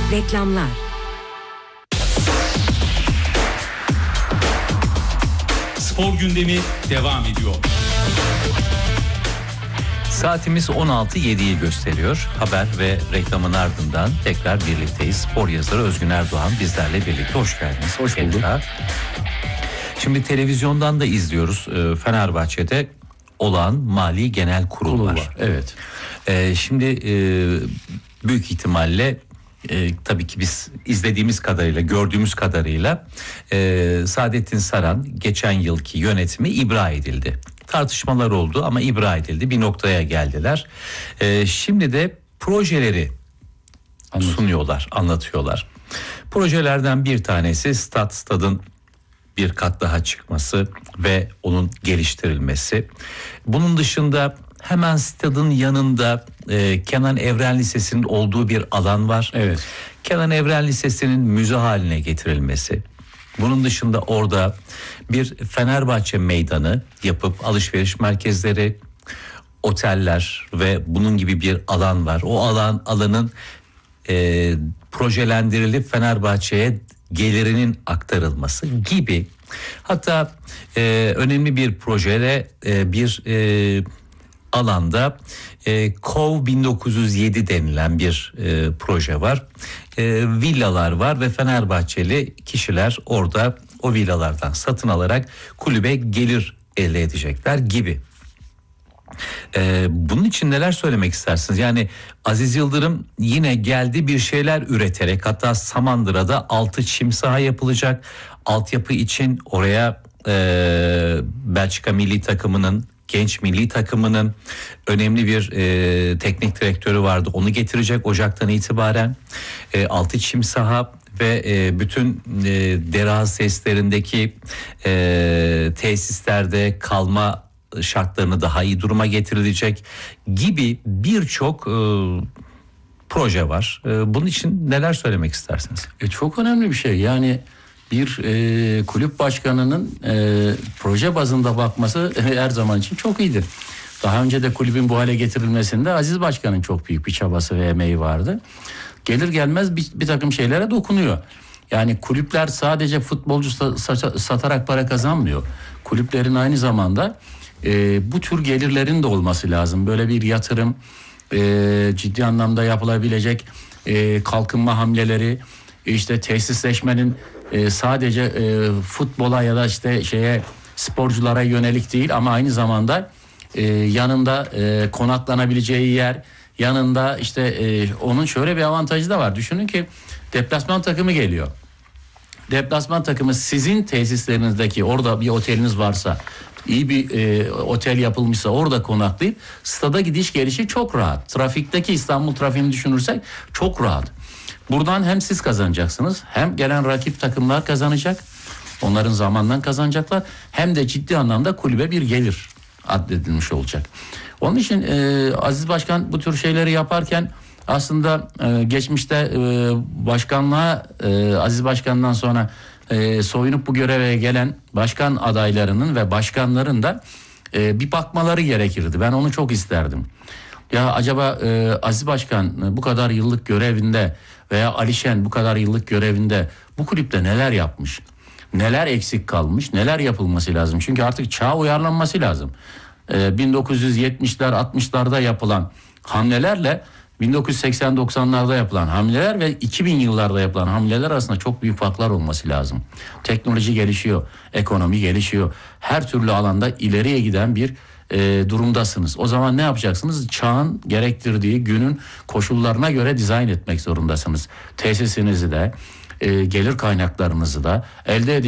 Reklamlar. Spor gündemi devam ediyor. Saatimiz 16.07'yi gösteriyor. Haber ve reklamın ardından tekrar birlikteyiz. Spor yazarı Özgün Erdoğan bizlerle birlikte. Hoş geldiniz. Hoş bulduk. Şimdi televizyondan da izliyoruz. Fenerbahçe'de olağan Mali Genel Kurul var. Evet. Şimdi büyük ihtimalle tabii ki biz izlediğimiz kadarıyla, gördüğümüz kadarıyla Saadettin Saran geçen yılki yönetimi ibra edildi. Tartışmalar oldu ama ibra edildi. Bir noktaya geldiler. Şimdi de projeleri sunuyorlar, anlatıyorlar. Projelerden bir tanesi stadın bir kat daha çıkması ve onun geliştirilmesi. Bunun dışında hemen stadın yanında Kenan Evren Lisesi'nin olduğu bir alan var. Evet. Kenan Evren Lisesi'nin müze haline getirilmesi. Bunun dışında orada bir Fenerbahçe meydanı yapıp alışveriş merkezleri, oteller ve bunun gibi bir alan var. O alanın projelendirilip Fenerbahçe'ye gelirinin aktarılması gibi. Hatta önemli bir projede bir alanda KOV 1907 denilen bir proje var. Villalar var ve Fenerbahçeli kişiler orada o villalardan satın alarak kulübe gelir elde edecekler gibi. Bunun için neler söylemek istersiniz? Yani Aziz Yıldırım yine geldi bir şeyler üreterek, hatta Samandıra'da 6 çim saha yapılacak. Altyapı için oraya Belçika milli takımının, genç milli takımının önemli bir teknik direktörü vardı. Onu getirecek Ocak'tan itibaren. 6 çim saha ve bütün derazi testlerindeki tesislerde kalma şartlarını daha iyi duruma getirilecek gibi birçok proje var. Bunun için neler söylemek istersiniz? Çok önemli bir şey. Yani bir kulüp başkanının proje bazında bakması her zaman için çok iyidir. Daha önce de kulübün bu hale getirilmesinde Aziz Başkan'ın çok büyük bir çabası ve emeği vardı. Gelir gelmez bir takım şeylere dokunuyor. Yani kulüpler sadece futbolcu satarak para kazanmıyor. Kulüplerin aynı zamanda bu tür gelirlerin de olması lazım. Böyle bir yatırım, ciddi anlamda yapılabilecek kalkınma hamleleri, işte tesisleşmenin sadece futbola ya da işte sporculara yönelik değil ama aynı zamanda yanında konaklanabileceği yer, yanında onun şöyle bir avantajı da var. Düşünün ki deplasman takımı geliyor. Deplasman takımı sizin tesislerinizdeki, orada bir oteliniz varsa, iyi bir otel yapılmışsa orada konaklayıp stada gidiş gelişi çok rahat. Trafikteki İstanbul trafiğini düşünürsek çok rahat. Buradan hem siz kazanacaksınız, hem gelen rakip takımlar kazanacak. Onların zamandan kazanacaklar. Hem de ciddi anlamda kulübe bir gelir addedilmiş olacak. Onun için Aziz Başkan bu tür şeyleri yaparken aslında geçmişte başkanlığa Aziz Başkan'dan sonra soyunup bu göreve gelen başkan adaylarının ve başkanların da bir bakmaları gerekirdi. Ben onu çok isterdim. Ya acaba Aziz Başkan bu kadar yıllık görevinde veya Ali Şen bu kadar yıllık görevinde bu kulüpte neler yapmış? Neler eksik kalmış? Neler yapılması lazım? Çünkü artık çağa uyarlanması lazım. 1970'ler 60'larda yapılan hamlelerle 1980-90'larda yapılan hamleler ve 2000 yıllarda yapılan hamleler arasında çok büyük farklar olması lazım. Teknoloji gelişiyor, ekonomi gelişiyor. Her türlü alanda ileriye giden bir durumdasınız. O zaman ne yapacaksınız? Çağın gerektirdiği günün koşullarına göre dizayn etmek zorundasınız. Tesisinizi de, gelir kaynaklarınızı da elde